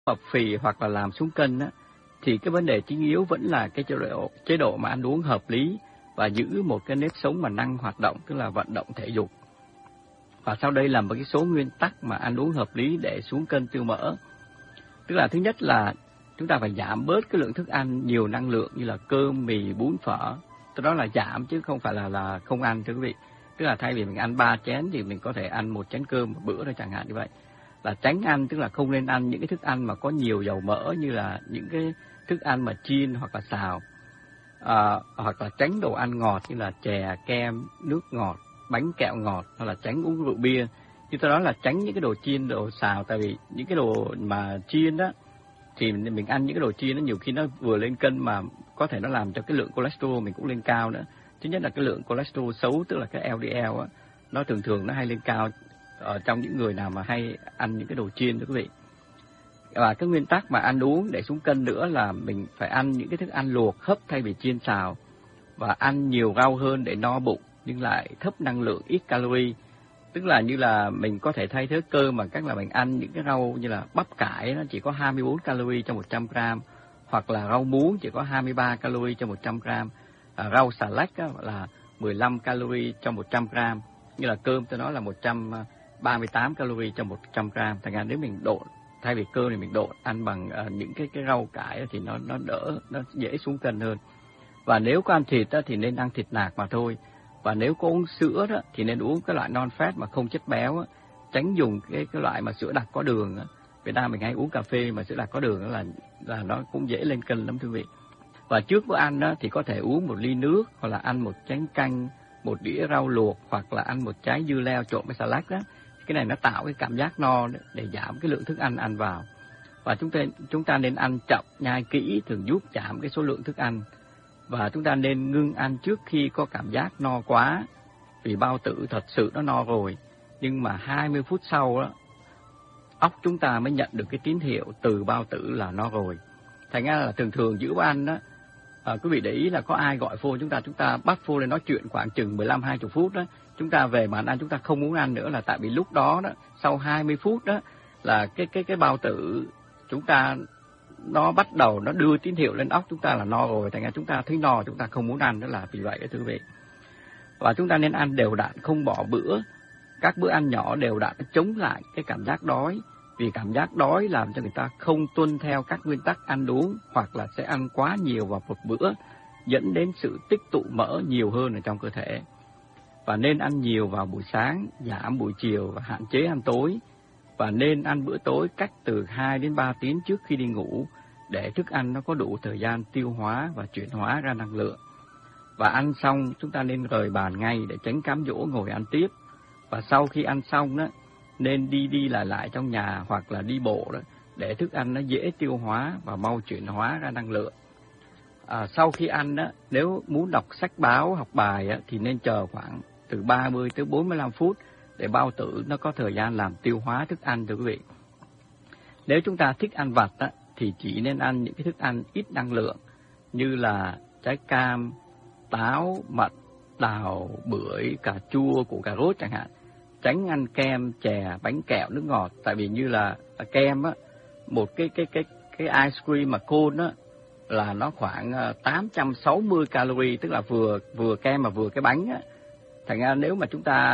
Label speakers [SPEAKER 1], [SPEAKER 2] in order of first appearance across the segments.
[SPEAKER 1] mập phì hoặc là làm xuống cân á, thì cái vấn đề chính yếu vẫn là cái chế độ mà ăn uống hợp lý và giữ một cái nếp sống mà năng hoạt động, tức là vận động thể dục. Và sau đây là một cái số nguyên tắc mà ăn uống hợp lý để xuống cân tiêu mỡ. Tức là thứ nhất là chúng ta phải giảm bớt cái lượng thức ăn nhiều năng lượng như là cơm, mì, bún, phở. Đó là giảm chứ không phải là không ăn, thưa quý vị. Tức là thay vì mình ăn 3 chén thì mình có thể ăn 1 chén cơm một bữa thôi chẳng hạn như vậy. Là tránh ăn, tức là không nên ăn những cái thức ăn mà có nhiều dầu mỡ như là những cái thức ăn mà chiên hoặc là xào. Hoặc là tránh đồ ăn ngọt như là chè, kem, nước ngọt, bánh kẹo ngọt, hoặc là tránh uống rượu bia. Như tôi nói là tránh những cái đồ chiên, đồ xào, tại vì những cái đồ mà chiên đó thì mình ăn những cái đồ chiên nó nhiều khi nó vừa lên cân mà có thể nó làm cho cái lượng cholesterol mình cũng lên cao nữa. Thứ nhất là cái lượng cholesterol xấu, tức là cái LDL á, nó thường nó hay lên cao ở trong những người nào mà hay ăn những cái đồ chiên đó quý vị. Và cái nguyên tắc mà ăn uống để xuống cân nữa là mình phải ăn những cái thức ăn luộc hấp thay vì chiên xào, và ăn nhiều rau hơn để no bụng nhưng lại thấp năng lượng, ít calorie. Tức là như là mình có thể thay thế cơm bằng cách là mình ăn những cái rau như là bắp cải, nó chỉ có 24 calorie cho 100 gram, hoặc là rau muống chỉ có 23 calorie cho 100 gram, rau xà lách là 15 calorie cho 100 gram, như là cơm tôi nói là 138 calorie cho 100 gram. Thành ra nếu mình độn, thay vì cơm thì mình độn ăn bằng những cái rau cải thì nó đỡ, nó dễ xuống cân hơn. Và nếu có ăn thịt thì nên ăn thịt nạc mà thôi. Và nếu có uống sữa đó thì nên uống cái loại non-fat mà không chất béo, tránh dùng cái loại mà sữa đặc có đường. Việt Nam mình hay uống cà phê mà sữa đặc có đường là nó cũng dễ lên cân lắm thưa quý vị. Và trước bữa ăn đó thì có thể uống 1 ly nước, hoặc là ăn 1 chén canh, 1 đĩa rau luộc, hoặc là ăn 1 trái dưa leo trộn với salad đó. Cái này nó tạo cái cảm giác no để giảm cái lượng thức ăn vào. Và chúng ta nên ăn chậm, nhai kỹ, thường giúp giảm cái số lượng thức ăn. Và chúng ta nên ngưng ăn trước khi có cảm giác no quá, vì bao tử thật sự nó no rồi. Nhưng mà 20 phút sau đó, óc chúng ta mới nhận được cái tín hiệu từ bao tử là no rồi. Thành ra là thường giữa bữa ăn đó, quý vị để ý là có ai gọi phone chúng ta bắt phone lên nói chuyện khoảng chừng 15-20 phút đó, chúng ta về bàn ăn chúng ta không muốn ăn nữa, là tại vì lúc đó sau 20 phút đó là cái bao tử chúng ta nó bắt đầu nó đưa tín hiệu lên óc chúng ta là no rồi, thành ra chúng ta thấy no, chúng ta không muốn ăn, đó là vì vậy đó thưa quý vị. Và chúng ta nên ăn đều đặn, không bỏ bữa. Các bữa ăn nhỏ đều đặn chống lại cái cảm giác đói, vì cảm giác đói làm cho người ta không tuân theo các nguyên tắc ăn uống, hoặc là sẽ ăn quá nhiều vào một bữa, dẫn đến sự tích tụ mỡ nhiều hơn ở trong cơ thể. Và nên ăn nhiều vào buổi sáng, giảm buổi chiều và hạn chế ăn tối. Và nên ăn bữa tối cách từ 2 đến 3 tiếng trước khi đi ngủ, để thức ăn nó có đủ thời gian tiêu hóa và chuyển hóa ra năng lượng. Và ăn xong chúng ta nên rời bàn ngay để tránh cám dỗ ngồi ăn tiếp. Và sau khi ăn xong đó, nên đi lại trong nhà hoặc là đi bộ đó, để thức ăn nó dễ tiêu hóa và mau chuyển hóa ra năng lượng. Sau khi ăn đó, nếu muốn đọc sách báo, học bài thì nên chờ khoảng từ 30 tới 45 phút để bao tử nó có thời gian làm tiêu hóa thức ăn thưa quý vị. Nếu chúng ta thích ăn vặt thì chỉ nên ăn những cái thức ăn ít năng lượng như là trái cam, táo, mật, đào, bưởi, cà chua, củ cà rốt chẳng hạn. Tránh ăn kem, chè, bánh kẹo, nước ngọt, tại vì như là kem một cái ice cream mà cone là nó khoảng 860 calorie, tức là vừa kem mà vừa cái bánh Thành ra nếu mà chúng ta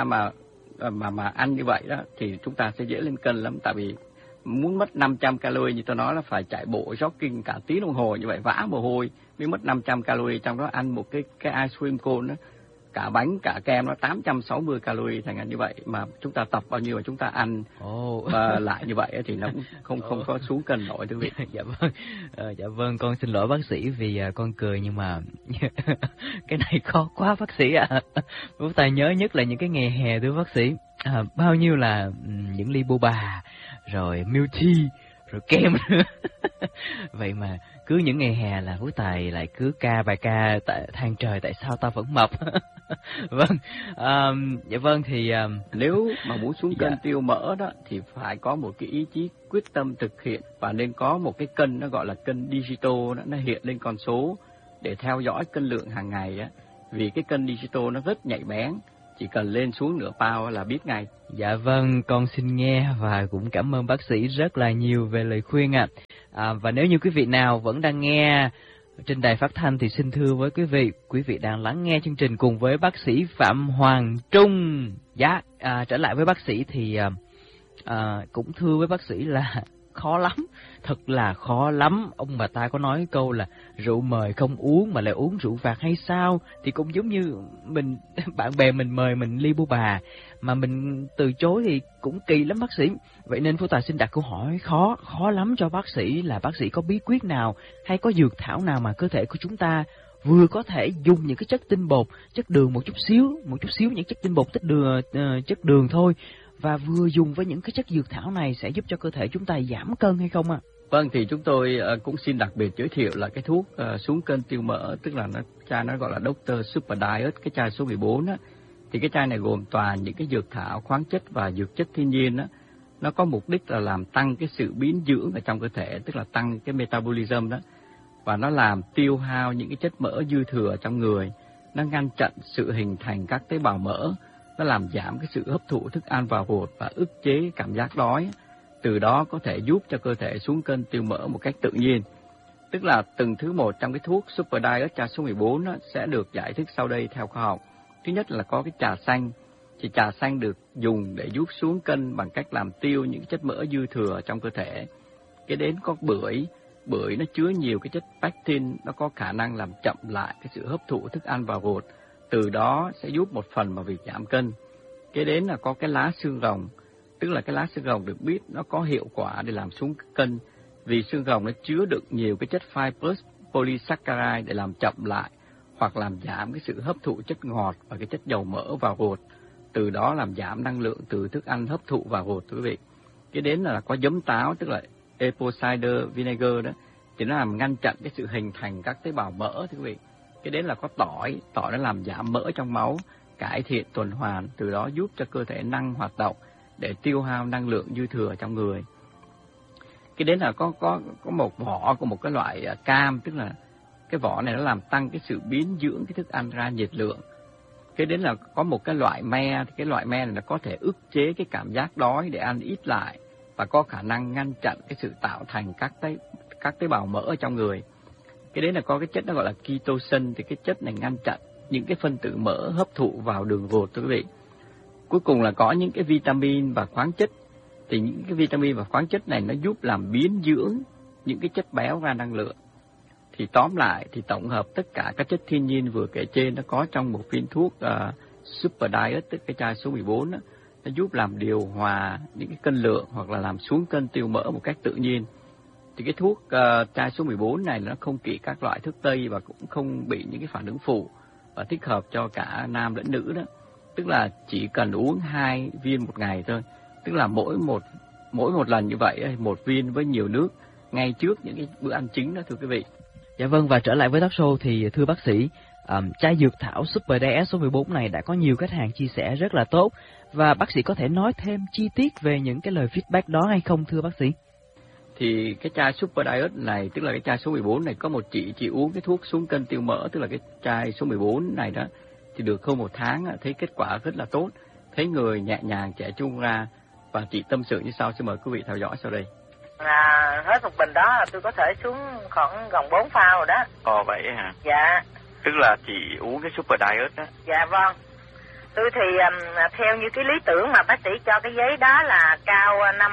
[SPEAKER 1] mà ăn như vậy đó thì chúng ta sẽ dễ lên cân lắm, tại vì muốn mất 500 calorie như tôi nói là phải chạy bộ jogging cả tiếng đồng hồ như vậy, vã mồ hôi mới mất 500 calorie, trong đó ăn một cái ice cream cone đó, cả bánh cả kem nó 860 calorie. Thành ra như vậy mà chúng ta tập bao nhiêu mà chúng ta ăn lại như vậy thì nó cũng không có xuống cân nổi thưa quý vị.
[SPEAKER 2] Dạ vâng, con xin lỗi bác sĩ vì con cười, nhưng mà cái này khó quá bác sĩ ạ. Bố tài nhớ nhất là những cái ngày hè thưa bác sĩ, bao nhiêu là những ly boba rồi milk tea rồi kem nữa. Vậy mà cứ những ngày hè là Phú Tài lại cứ bài ca than trời tại sao ta vẫn mập. Vâng, dạ vâng thì
[SPEAKER 1] nếu mà muốn xuống cân tiêu mỡ đó thì phải có một cái ý chí quyết tâm thực hiện, và nên có một cái cân nó gọi là cân digital đó, nó hiện lên con số để theo dõi cân lượng hàng ngày á. Vì cái cân digital nó rất nhạy bén, chỉ cần lên xuống nửa bao là biết ngay.
[SPEAKER 2] Dạ vâng, con xin nghe và cũng cảm ơn bác sĩ rất là nhiều về lời khuyên ạ. Và nếu như quý vị nào vẫn đang nghe trên đài phát thanh thì xin thưa với quý vị đang lắng nghe chương trình cùng với bác sĩ Phạm Hoàng Trung. Dạ, trở lại với bác sĩ thì cũng thưa với bác sĩ là khó lắm, thật là khó lắm. Ông bà ta có nói câu là rượu mời không uống mà lại uống rượu phạt hay sao? Thì cũng giống như bạn bè mình mời mình ly bu bà mà mình từ chối thì cũng kỳ lắm bác sĩ. Vậy nên Phú Tài xin đặt câu hỏi khó lắm cho bác sĩ là bác sĩ có bí quyết nào hay có dược thảo nào mà cơ thể của chúng ta vừa có thể dùng những cái chất tinh bột, chất đường một chút xíu những chất tinh bột chất đường thôi, và vừa dùng với những cái chất dược thảo này sẽ giúp cho cơ thể chúng ta giảm cân hay không ạ?
[SPEAKER 1] Vâng, thì chúng tôi cũng xin đặc biệt giới thiệu là cái thuốc xuống cân tiêu mỡ, tức là chai nó gọi là Dr. Super Diet, cái chai số 14 á. Thì cái chai này gồm toàn những cái dược thảo, khoáng chất và dược chất thiên nhiên á. Nó có mục đích là làm tăng cái sự biến dưỡng ở trong cơ thể, tức là tăng cái metabolism đó. Và nó làm tiêu hao những cái chất mỡ dư thừa trong người. Nó ngăn chặn sự hình thành các tế bào mỡ. Nó làm giảm cái sự hấp thụ thức ăn vào ruột và ức chế cảm giác đói. Từ đó có thể giúp cho cơ thể xuống cân tiêu mỡ một cách tự nhiên. Tức là từng thứ một trong cái thuốc Super Diet chai số 14 đó, sẽ được giải thích sau đây theo khoa học. Thứ nhất là có cái trà xanh. Thì trà xanh được dùng để giúp xuống cân bằng cách làm tiêu những chất mỡ dư thừa trong cơ thể. Cái đến có bưởi. Bưởi nó chứa nhiều cái chất pectin, nó có khả năng làm chậm lại cái sự hấp thụ thức ăn vào ruột. Từ đó sẽ giúp một phần vào việc giảm cân. Cái đến là có cái lá xương rồng. Tức là cái lá xương rồng được biết nó có hiệu quả để làm xuống cân. Vì xương rồng nó chứa đựng nhiều cái chất fibrous polysaccharide để làm chậm lại hoặc làm giảm cái sự hấp thụ chất ngọt và cái chất dầu mỡ vào ruột. Từ đó làm giảm năng lượng từ thức ăn hấp thụ vào ruột, quý vị. Cái đến là có giấm táo, tức là apple cider vinegar đó, thì nó làm ngăn chặn cái sự hình thành các tế bào mỡ, thưa quý vị. Cái đến là có tỏi nó làm giảm mỡ trong máu, cải thiện tuần hoàn, từ đó giúp cho cơ thể năng hoạt động để tiêu hao năng lượng dư thừa trong người. Cái đến là có một vỏ của một cái loại cam, tức là cái vỏ này nó làm tăng cái sự biến dưỡng cái thức ăn ra nhiệt lượng. Cái đến là có một cái loại me, thì cái loại me này nó có thể ức chế cái cảm giác đói để ăn ít lại và có khả năng ngăn chặn cái sự tạo thành các tế bào mỡ ở trong người. Cái đấy là có cái chất nó gọi là ketosin, thì cái chất này ngăn chặn những cái phân tử mỡ hấp thụ vào đường ruột, thưa quý vị. Cuối cùng là có những cái vitamin và khoáng chất, thì những cái vitamin và khoáng chất này nó giúp làm biến dưỡng những cái chất béo ra năng lượng. Thì tóm lại thì tổng hợp tất cả các chất thiên nhiên vừa kể trên nó có trong một viên thuốc Super Diet, tức cái chai số 14 đó, nó giúp làm điều hòa những cái cân lượng hoặc là làm xuống cân tiêu mỡ một cách tự nhiên. Thì cái thuốc chai số 14 này nó không kỵ các loại thuốc tây và cũng không bị những cái phản ứng phụ và thích hợp cho cả nam lẫn nữ đó. Tức là chỉ cần uống 2 viên một ngày thôi. Tức là mỗi một lần như vậy, một viên với nhiều nước ngay trước những cái bữa ăn chính đó, thưa quý vị.
[SPEAKER 2] Dạ vâng, và trở lại với talk show thì thưa bác sĩ, chai dược thảo Super Diet số 14 này đã có nhiều khách hàng chia sẻ rất là tốt, và bác sĩ có thể nói thêm chi tiết về những cái lời feedback đó hay không thưa bác sĩ?
[SPEAKER 1] Thì cái chai Super Diet này, tức là cái chai số 14 này, có một chị uống cái thuốc xuống cân tiêu mỡ, tức là cái chai số 14 này đó, thì được hơn 1 tháng thấy kết quả rất là tốt, thấy người nhẹ nhàng trẻ trung ra, và chị tâm sự như sau. Xin mời quý vị theo dõi sau đây.
[SPEAKER 3] Hết một bình đó là tôi có thể xuống khoảng gần 4 phao rồi đó.
[SPEAKER 1] Ồ vậy hả?
[SPEAKER 3] Dạ.
[SPEAKER 1] Tức là chị uống cái Super Diet đó.
[SPEAKER 3] Dạ vâng. Tôi thì theo như cái lý tưởng mà bác sĩ cho cái giấy đó là cao 5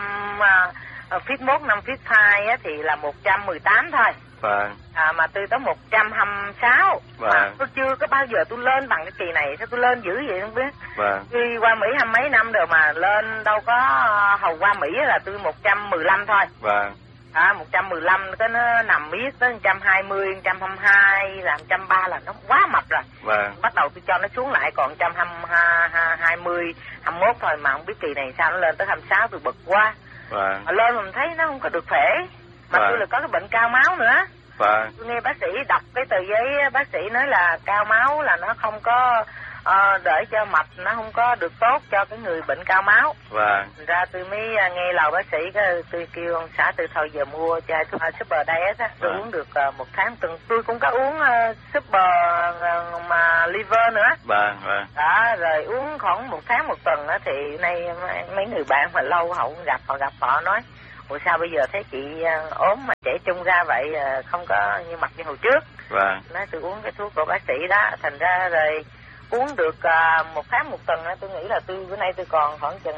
[SPEAKER 3] feet 1, 5 feet 2 á, thì là 118 thôi.
[SPEAKER 1] Vâng.
[SPEAKER 3] Mà tôi tới 126.
[SPEAKER 1] Vâng.
[SPEAKER 3] Mà tôi chưa có bao giờ tôi lên bằng cái kỳ này, sao tôi lên dữ vậy không biết.
[SPEAKER 1] Vâng.
[SPEAKER 3] Tôi qua Mỹ 20 mấy năm rồi mà lên đâu có, hầu qua Mỹ là tôi 115 thôi.
[SPEAKER 1] Vâng.
[SPEAKER 3] 115 cái nó nằm miết tới 120, 122 là 130 là nó quá mập rồi.
[SPEAKER 1] Vâng.
[SPEAKER 3] Bắt đầu tôi cho nó xuống lại còn 120, 21 thôi, mà không biết kỳ này sao nó lên tới 26, tôi bực quá.
[SPEAKER 1] Vâng.
[SPEAKER 3] Mà lên mình thấy nó không có được khỏe. Mà tôi là có cái bệnh cao máu nữa.
[SPEAKER 1] Vâng.
[SPEAKER 3] Tôi nghe bác sĩ đọc cái tờ giấy, bác sĩ nói là cao máu là nó không có để cho mạch nó không có được tốt cho cái người bệnh cao máu.
[SPEAKER 4] Vâng.
[SPEAKER 3] Ra tôi mới nghe lời bác sĩ, tôi kêu ông xã từ thôi giờ mua chai Super Diet á, tôi uống được 1 tháng tuần. Tôi cũng có uống Super mà liver nữa.
[SPEAKER 4] Vâng.
[SPEAKER 3] Đó, rồi uống khoảng 1 tháng 1 tuần á, thì nay mấy người bạn mà lâu hậu gặp họ nói: ủa sao bây giờ thấy chị ốm mà trẻ trung ra vậy, không có như mặt như hồi trước.
[SPEAKER 4] Vâng.
[SPEAKER 3] Nói tôi uống cái thuốc của bác sĩ đó, thành ra rồi uống được 1 tháng 1 tuần á, tôi nghĩ là bữa nay tôi còn khoảng chừng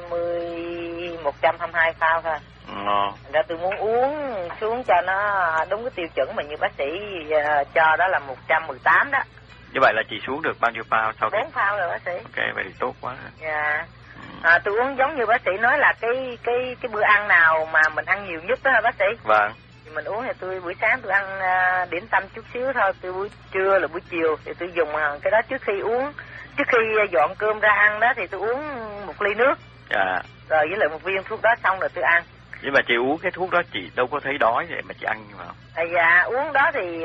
[SPEAKER 3] 122 phao thôi. Thành ra tôi muốn uống xuống cho nó đúng cái tiêu chuẩn mà như bác sĩ cho, đó là 118 đó.
[SPEAKER 4] Như vậy là chị xuống được bao nhiêu phao sau khi?
[SPEAKER 3] 4 phao rồi bác sĩ.
[SPEAKER 4] Ok, vậy thì tốt quá.
[SPEAKER 3] Dạ. Tôi uống giống như bác sĩ nói là cái bữa ăn nào mà mình ăn nhiều nhất đó hả bác sĩ?
[SPEAKER 4] Vâng.
[SPEAKER 3] Thì mình uống thì buổi sáng tôi ăn điểm tâm chút xíu thôi, buổi trưa là buổi chiều thì tôi dùng cái đó trước khi dọn cơm ra ăn đó thì tôi uống 1 ly nước.
[SPEAKER 4] Dạ.
[SPEAKER 3] Rồi với lại 1 viên thuốc đó xong rồi tôi ăn.
[SPEAKER 4] Nhưng mà chị uống cái thuốc đó chị đâu có thấy đói vậy mà chị ăn như vậy không?
[SPEAKER 3] Dạ, uống đó thì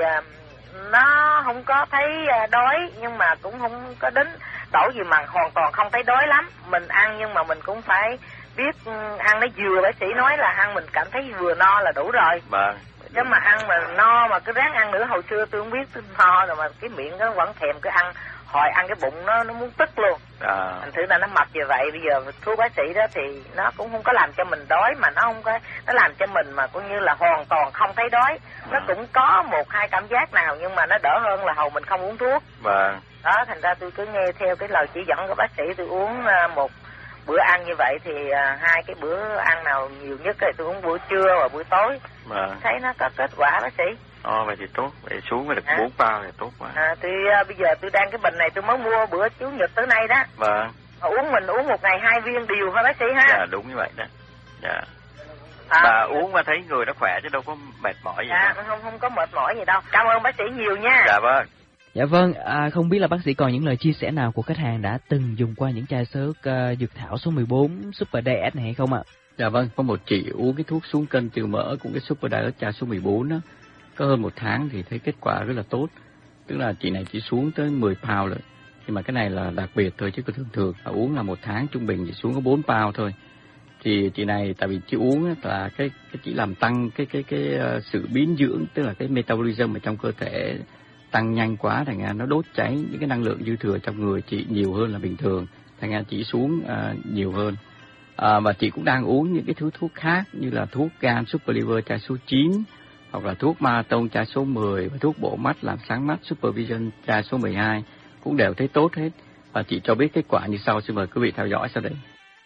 [SPEAKER 3] nó không có thấy đói, nhưng mà cũng không có đến đổi gì mà hoàn toàn không thấy đói lắm. Mình ăn nhưng mà mình cũng phải biết ăn nó vừa, bác sĩ nói là ăn mình cảm thấy vừa no là đủ rồi.
[SPEAKER 4] Vâng.
[SPEAKER 3] Chứ mà ăn mà no mà cứ ráng ăn nữa, hồi xưa tôi không biết tôi no rồi mà cái miệng nó vẫn thèm, cứ ăn hồi ăn cái bụng nó muốn tức luôn. Thành thử là nó mập như vậy. Bây giờ thuốc bác sĩ đó thì nó cũng không có làm cho mình đói, mà nó không có, nó làm cho mình mà cũng như là hoàn toàn không thấy đói. Nó cũng có 1-2 cảm giác nào nhưng mà nó đỡ hơn là hồi mình không uống thuốc.
[SPEAKER 4] Vâng.
[SPEAKER 3] Đó, thành ra tôi cứ nghe theo cái lời chỉ dẫn của bác sĩ, tôi uống một bữa ăn như vậy thì 2 cái bữa ăn nào nhiều nhất thì tôi uống buổi trưa và buổi tối.
[SPEAKER 4] Vâng.
[SPEAKER 3] Thấy nó có kết quả bác sĩ.
[SPEAKER 4] Vậy thì tốt, vậy xuống với được 4 bao thì tốt quá.
[SPEAKER 3] Bây giờ tôi đang cái bình này tôi mới mua bữa Chủ nhật tới nay đó.
[SPEAKER 4] Vâng.
[SPEAKER 3] Mình uống 1 ngày 2 viên điều hả bác sĩ ha?
[SPEAKER 4] Dạ đúng như vậy đó. Dạ. Mà uống mà thấy người nó khỏe chứ đâu có mệt mỏi gì đâu.
[SPEAKER 3] Không có mệt mỏi gì đâu. Cảm ơn bác sĩ nhiều nha.
[SPEAKER 4] Dạ vâng.
[SPEAKER 2] Dạ vâng, không biết là bác sĩ còn những lời chia sẻ nào của khách hàng đã từng dùng qua những chai xơ dược thảo số 14 Super Diet này hay không ạ?
[SPEAKER 1] Dạ vâng, có một chị uống cái thuốc xuống cân trừ mỡ cũng cái Super Diet chai số 14 đó, có hơn 1 tháng thì thấy kết quả rất là tốt. Tức là chị này chỉ xuống tới 10 pound rồi. Nhưng mà cái này là đặc biệt thôi, chứ thường uống là 1 tháng trung bình chỉ xuống có 4 pound thôi. Thì chị này tại vì chị uống là cái chỉ làm tăng cái sự biến dưỡng, tức là cái metabolism ở trong cơ thể tăng nhanh quá, thành ra nó đốt cháy những cái năng lượng dư thừa trong người chị nhiều hơn là bình thường, thành ra chị xuống nhiều hơn. Và chị cũng đang uống những cái thứ thuốc khác như là thuốc gan Super Liver chai số 9, hoặc là thuốc Marathon chai số 10 và thuốc bổ mắt làm sáng mắt Super Vision chai số 12 cũng đều thấy tốt hết. Và chị cho biết kết quả như sau, xin mời quý vị theo dõi sau đây.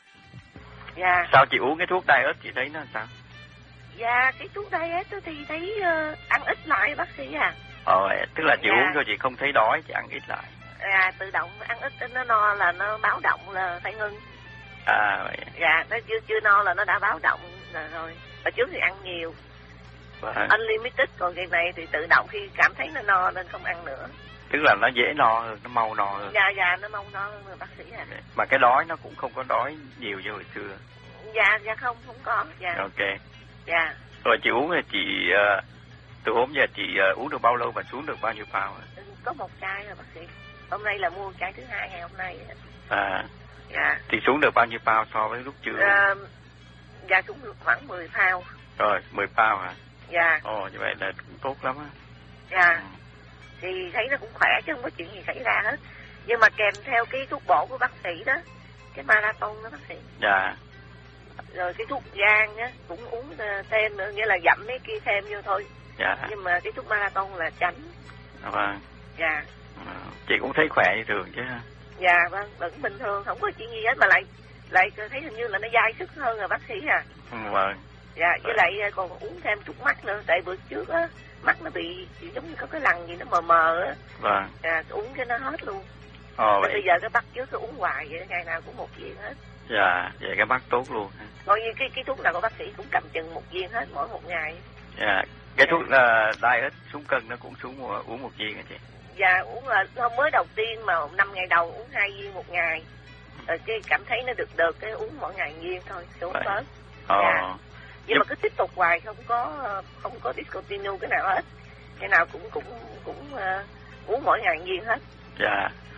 [SPEAKER 3] Dạ.
[SPEAKER 4] Sao chị uống cái thuốc diet chị thấy nó sao?
[SPEAKER 3] Dạ, cái thuốc diet thì thấy ăn ít lại bác sĩ à.
[SPEAKER 4] Tức là chị uống thôi chị không thấy đói, chị ăn ít lại.
[SPEAKER 3] Tự động ăn ít nó no là nó báo động là phải ngưng.
[SPEAKER 4] Vậy.
[SPEAKER 3] Dạ, nó chưa no là nó đã báo động rồi. Hồi trước thì ăn nhiều.
[SPEAKER 4] Vâng.
[SPEAKER 3] Unlimited, còn cái này thì tự động khi cảm thấy nó no nên không ăn nữa.
[SPEAKER 4] Tức là nó dễ no hơn, nó mau no hơn.
[SPEAKER 3] Dạ, nó mau no hơn rồi bác sĩ à.
[SPEAKER 4] Mà cái đói nó cũng không có đói nhiều như hồi xưa.
[SPEAKER 3] Dạ không có. Dạ.
[SPEAKER 4] Ok.
[SPEAKER 3] Dạ.
[SPEAKER 4] Rồi chị uống thì chị từ hôm giờ chị uống được bao lâu và xuống được bao nhiêu pound?
[SPEAKER 3] Có 1 chai rồi bác sĩ. Hôm nay là mua chai thứ 2 ngày hôm nay. Dạ.
[SPEAKER 4] Thì xuống được bao nhiêu pound so với lúc chưa?
[SPEAKER 3] Dạ xuống được khoảng 10 pound.
[SPEAKER 4] Rồi 10 pound hả?
[SPEAKER 3] Dạ.
[SPEAKER 4] Như vậy là cũng tốt lắm á.
[SPEAKER 3] Dạ. Thì thấy nó cũng khỏe chứ không có chuyện gì xảy ra hết. Nhưng mà kèm theo cái thuốc bổ của bác sĩ đó, cái Marathon đó bác sĩ.
[SPEAKER 4] Dạ.
[SPEAKER 3] Rồi cái thuốc gan á cũng uống thêm nữa, nghĩa là dặm mấy kia thêm vô thôi.
[SPEAKER 4] Dạ.
[SPEAKER 3] Nhưng mà cái thuốc Marathon là tránh.
[SPEAKER 4] Vâng.
[SPEAKER 3] Dạ.
[SPEAKER 4] Chị cũng thấy khỏe như thường chứ ha?
[SPEAKER 3] Dạ vâng, vẫn bình thường, không có chuyện gì hết, mà lại thấy hình như là nó dai sức hơn rồi bác sĩ à.
[SPEAKER 4] Vâng.
[SPEAKER 3] Dạ, với lại còn uống thêm thuốc mắt nữa, tại bữa trước á mắt nó bị giống như có cái lằn gì nó mờ á.
[SPEAKER 4] Vâng.
[SPEAKER 3] Dạ, uống cái nó hết luôn.
[SPEAKER 4] Vậy.
[SPEAKER 3] Bây giờ cái bắt trước cứ uống hoài vậy, ngày nào cũng 1 viên hết.
[SPEAKER 4] Dạ, vậy cái mắt tốt luôn.
[SPEAKER 3] Coi như cái thuốc nào của bác sĩ cũng cầm chừng 1 viên hết mỗi 1 ngày.
[SPEAKER 4] Dạ, cái thuốc diet xuống cân nó cũng uống 1 viên hả chị?
[SPEAKER 3] Dạ, uống là hôm mới đầu tiên mà 5 ngày đầu uống 2 viên 1 ngày. Rồi cái cảm thấy nó được cái uống mỗi ngày viên thôi, xuống bớt. Dạ. Nhưng mà cứ tiếp tục hoài, không có discontinue cái nào hết. Cái nào cũng uống mỗi ngày viên hết.
[SPEAKER 4] Dạ.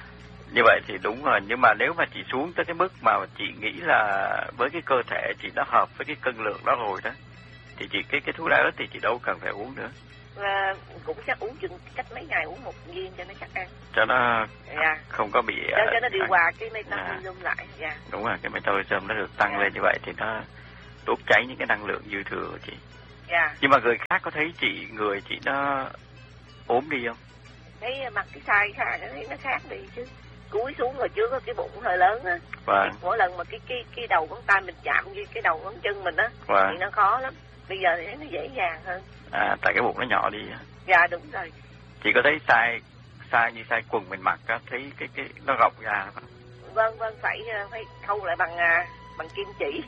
[SPEAKER 4] Như vậy thì đúng rồi, nhưng mà nếu mà chị xuống tới cái mức mà chị nghĩ là với cái cơ thể chị nó hợp với cái cân lượng đó rồi đó, thì chị cái thuốc đái ớt thì chị đâu cần phải uống nữa.
[SPEAKER 3] Cũng chắc uống chừng cách mấy ngày uống một viên cho nó chắc ăn.
[SPEAKER 4] Cho nó không có bị...
[SPEAKER 3] cho nó điều hòa cái metabolism lại.
[SPEAKER 4] Đúng rồi, cái metabolism nó được tăng lên như vậy thì nó đốt cháy những cái năng lượng dư thừa của chị. Nhưng mà người khác có thấy người chị nó ốm đi không?
[SPEAKER 3] Thấy mặt cái sai thấy nó khác đi chứ. Cúi xuống rồi trước có cái bụng hơi lớn á. Mỗi lần mà cái đầu ngón tay mình chạm với cái đầu ngón chân mình á thì nó khó lắm. Bây giờ thì thấy nó dễ dàng hơn. Tại
[SPEAKER 4] cái bụng nó nhỏ đi.
[SPEAKER 3] Dạ đúng rồi.
[SPEAKER 4] Chị có thấy sai như sai quần mình mặc á, thấy cái nó rộng ra không?
[SPEAKER 3] Vâng, phải khâu lại bằng kim chỉ.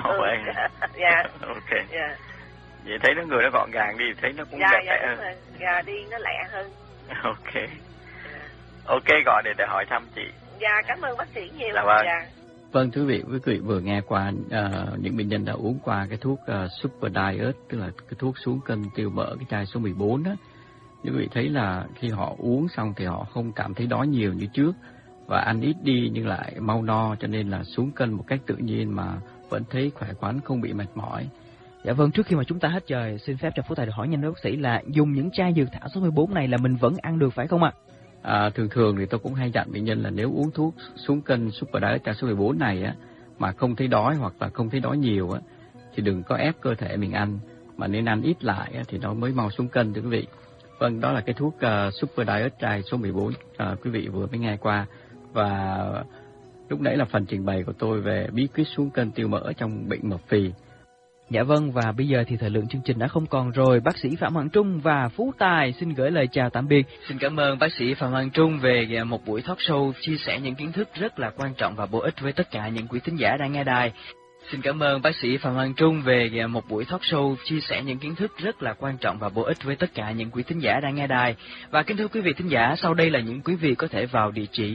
[SPEAKER 4] Dạ. Ok. Vậy thấy người nó gọn gàng đi, thấy nó cũng đẹp đẽ hơn.
[SPEAKER 3] Dạ, đi nó lẹ hơn.
[SPEAKER 4] Ok. Ok, gọi để hỏi thăm chị.
[SPEAKER 3] Dạ, cảm ơn bác sĩ nhiều.
[SPEAKER 1] Vâng, thưa quý vị vừa nghe qua những bệnh nhân đã uống qua cái thuốc Super Diet, tức là cái thuốc xuống cân tiêu mỡ, cái chai số 14 đó. Quý vị thấy là khi họ uống xong thì họ không cảm thấy đói nhiều như trước và ăn ít đi nhưng lại mau no, cho nên là xuống cân một cách tự nhiên mà vẫn thấy khỏe khoắn, không bị mệt mỏi.
[SPEAKER 2] Dạ vâng, trước khi mà chúng ta hết trời, xin phép cho Phú Tài được hỏi nhanh với bác sĩ là dùng những chai dược thảo số 14 này là mình vẫn ăn được phải không ạ?
[SPEAKER 1] Thường thì tôi cũng hay dặn bệnh nhân là nếu uống thuốc xuống cân Super Diet chai số 14 này á mà không thấy đói hoặc là không thấy đói nhiều á thì đừng có ép cơ thể mình ăn, mà nên ăn ít lại á, thì nó mới mau xuống cân thưa quý vị. Vâng, đó là cái thuốc Super Diet chai số 14 quý vị vừa mới nghe qua. Và lúc nãy là phần trình bày của tôi về bí quyết xuống cân tiêu mỡ trong bệnh mập phì.
[SPEAKER 2] Dạ vâng, và bây giờ thì thời lượng chương trình đã không còn rồi. Bác sĩ Phạm Hoàng Trung và Phú Tài xin gửi lời chào tạm biệt. Xin cảm ơn bác sĩ Phạm Hoàng Trung về một buổi talk show chia sẻ những kiến thức rất là quan trọng và bổ ích với tất cả những quý thính giả đang nghe đài. Xin cảm ơn bác sĩ Phạm Hoàng Trung về một buổi talk show chia sẻ những kiến thức rất là quan trọng và bổ ích với tất cả những quý thính giả đang nghe đài. Và kính thưa quý vị thính giả, sau đây là những quý vị có thể vào địa chỉ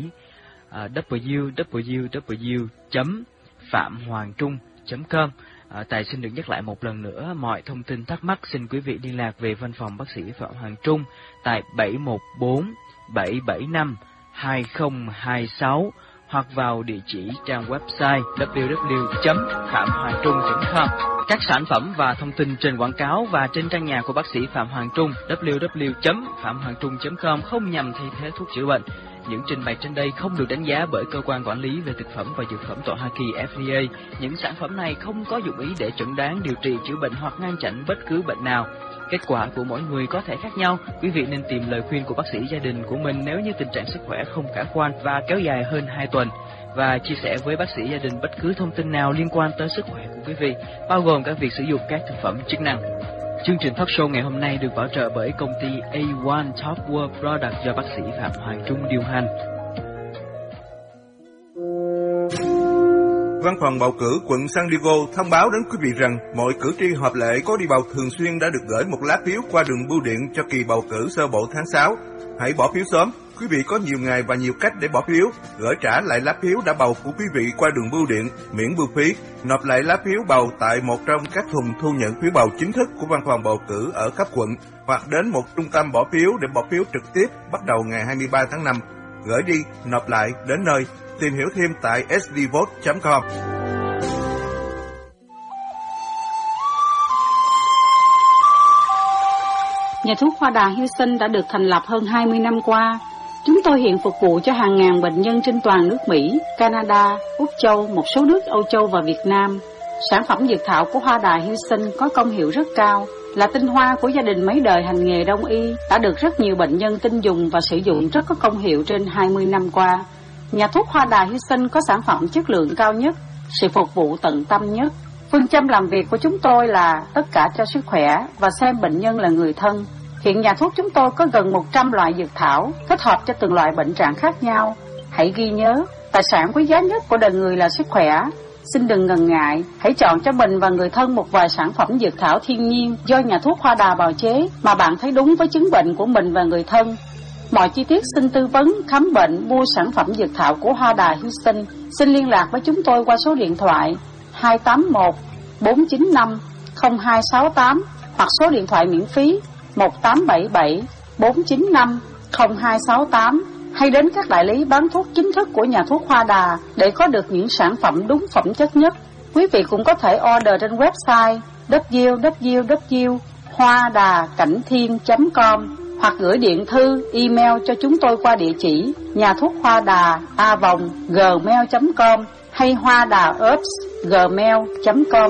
[SPEAKER 2] www.phạm-hoàng-trung.com. Tài xin được nhắc lại một lần nữa, mọi thông tin thắc mắc xin quý vị liên lạc về văn phòng bác sĩ Phạm Hoàng Trung tại 714-775-2026 hoặc vào địa chỉ trang website www.phạm-hoàng-trung.com. Các sản phẩm và thông tin trên quảng cáo và trên trang nhà của bác sĩ Phạm Hoàng Trung www.phạm-hoàng-trung.com không nhằm thay thế thuốc chữa bệnh. Những trình bày trên đây không được đánh giá bởi cơ quan quản lý về thực phẩm và dược phẩm tại Hoa Kỳ FDA. Những sản phẩm này không có dụng ý để chẩn đoán, điều trị, chữa bệnh hoặc ngăn chặn bất cứ bệnh nào. Kết quả của mỗi người có thể khác nhau. Quý vị nên tìm lời khuyên của bác sĩ gia đình của mình nếu như tình trạng sức khỏe không khả quan và kéo dài hơn 2 tuần. Và chia sẻ với bác sĩ gia đình bất cứ thông tin nào liên quan tới sức khỏe của quý vị, bao gồm cả việc sử dụng các thực phẩm chức năng. Chương trình talk show ngày hôm nay được bảo trợ bởi công ty A1 Top World Product do bác sĩ Phạm Hoàng Trung điều hành.
[SPEAKER 5] Văn phòng bầu cử quận San Diego thông báo đến quý vị rằng mọi cử tri hợp lệ có đi bầu thường xuyên đã được gửi một lá phiếu qua đường bưu điện cho kỳ bầu cử sơ bộ tháng 6. Hãy bỏ phiếu sớm. Quý vị có nhiều ngày và nhiều cách để bỏ phiếu. Gửi trả lại lá phiếu đã bầu của quý vị qua đường bưu điện, miễn bưu phí. Nộp lại lá phiếu bầu tại một trong các thùng thu nhận phiếu bầu chính thức của văn phòng bầu cử ở cấp quận, hoặc đến một trung tâm bỏ phiếu để bỏ phiếu trực tiếp bắt đầu ngày 23 tháng 5. Gửi đi, nộp lại, đến nơi. Tìm hiểu thêm tại sdvote.com.
[SPEAKER 6] Nhà thuốc Hoa Đà Houston đã được thành lập hơn 20 năm qua. Chúng tôi hiện phục vụ cho hàng ngàn bệnh nhân trên toàn nước Mỹ, Canada, Úc Châu, một số nước Âu Châu và Việt Nam. Sản phẩm dược thảo của Hoa Đà Houston có công hiệu rất cao, là tinh hoa của gia đình mấy đời hành nghề đông y, đã được rất nhiều bệnh nhân tin dùng và sử dụng rất có công hiệu trên 20 năm qua. Nhà thuốc Hoa Đà Houston có sản phẩm chất lượng cao nhất, sự phục vụ tận tâm nhất. Phương châm làm việc của chúng tôi là tất cả cho sức khỏe và xem bệnh nhân là người thân. Hiện nhà thuốc chúng tôi có gần 100 loại dược thảo, kết hợp cho từng loại bệnh trạng khác nhau. Hãy ghi nhớ, tài sản quý giá nhất của đời người là sức khỏe. Xin đừng ngần ngại, hãy chọn cho mình và người thân một vài sản phẩm dược thảo thiên nhiên do nhà thuốc Hoa Đà bào chế mà bạn thấy đúng với chứng bệnh của mình và người thân. Mọi chi tiết xin tư vấn, khám bệnh, mua sản phẩm dược thảo của Hoa Đà Houston. Xin liên lạc với chúng tôi qua số điện thoại 281 495 0268 hoặc số điện thoại miễn phí 1877 495 0268 hay đến các đại lý bán thuốc chính thức của nhà thuốc Hoa Đà để có được những sản phẩm đúng phẩm chất nhất. Quý vị cũng có thể order trên website www.hoadacanhthiên.com hoặc gửi điện thư, email cho chúng tôi qua địa chỉ nhà thuốc Hoa Đà @gmail.com hay hoadaherbs@gmail.com.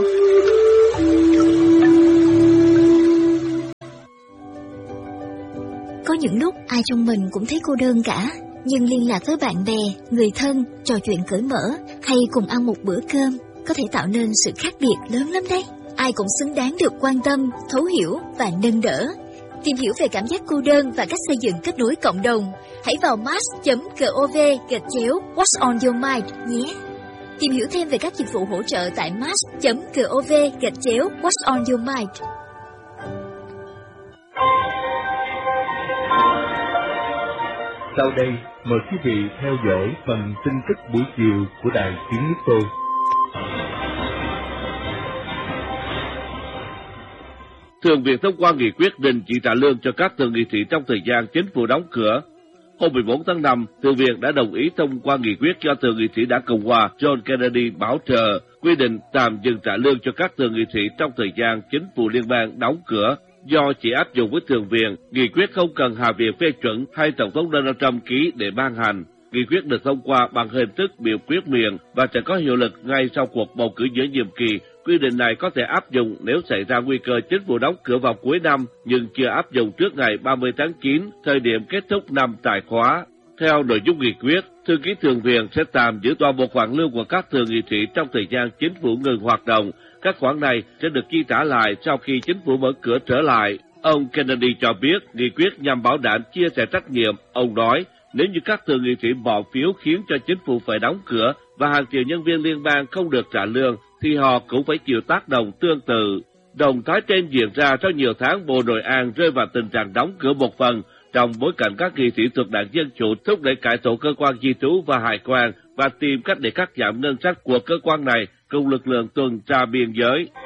[SPEAKER 7] Có những lúc ai trong mình cũng thấy cô đơn cả, nhưng liên lạc với bạn bè, người thân, trò chuyện cởi mở hay cùng ăn một bữa cơm có thể tạo nên sự khác biệt lớn lắm đấy. Ai cũng xứng đáng được quan tâm, thấu hiểu và nâng đỡ. Tìm hiểu về cảm giác cô đơn và cách xây dựng kết nối cộng đồng, hãy vào mass.gov/What's on your mind nhé. Tìm hiểu thêm về các dịch vụ hỗ trợ tại mass.gov/What's on your mind.
[SPEAKER 5] Sau đây, mời quý vị theo dõi phần tin tức buổi chiều của Đài Tiếng Nước Tôi.
[SPEAKER 8] Thượng viện thông qua nghị quyết đình chỉ trả lương cho các thượng nghị sĩ trong thời gian chính phủ đóng cửa. Hôm 14 tháng 5, Thượng viện đã đồng ý thông qua nghị quyết cho thượng nghị sĩ đảng Cộng hòa John Kennedy bảo trợ quy định tạm dừng trả lương cho các thượng nghị sĩ trong thời gian chính phủ liên bang đóng cửa. Do chỉ áp dụng với Thượng viện, nghị quyết không cần Hạ viện phê chuẩn hay Tổng thống Donald Trump ký để ban hành. Nghị quyết được thông qua bằng hình thức biểu quyết miệng và sẽ có hiệu lực ngay sau cuộc bầu cử giữa nhiệm kỳ. Quy định này có thể áp dụng nếu xảy ra nguy cơ chính phủ đóng cửa vào cuối năm, nhưng chưa áp dụng trước ngày 30 tháng 9, thời điểm kết thúc năm tài khóa. Theo nội dung nghị quyết, thư ký Thượng viện sẽ tạm giữ toàn bộ khoản lương của các thượng nghị sĩ trong thời gian chính phủ ngừng hoạt động. Các khoản này sẽ được chi trả lại sau khi chính phủ mở cửa trở lại. Ông Kennedy cho biết nghị quyết nhằm bảo đảm chia sẻ trách nhiệm. Ông nói, nếu như các thượng nghị sĩ bỏ phiếu khiến cho chính phủ phải đóng cửa và hàng triệu nhân viên liên bang không được trả lương, thì họ cũng phải chịu tác động tương tự. Động thái trên diễn ra sau nhiều tháng Bộ Nội an rơi vào tình trạng đóng cửa một phần, trong bối cảnh các nghị sĩ thuộc Đảng Dân Chủ thúc đẩy cải tổ cơ quan di trú và hải quan và tìm cách để cắt giảm ngân sách của cơ quan này cùng lực lượng tuần tra biên giới.